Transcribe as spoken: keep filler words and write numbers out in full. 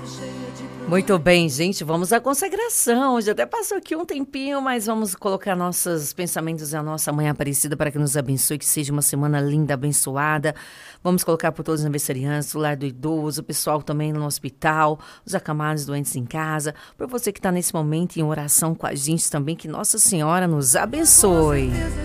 Muito bem, gente, vamos à consagração. Já até passou aqui um tempinho, mas vamos colocar nossos pensamentos à nossa Mãe Aparecida para que nos abençoe, que seja uma semana linda, abençoada. Vamos colocar por todos os aniversariantes, o lar do idoso, o pessoal também no hospital, os acamados, doentes em casa, por você que está nesse momento em oração com a gente também, que Nossa Senhora nos abençoe.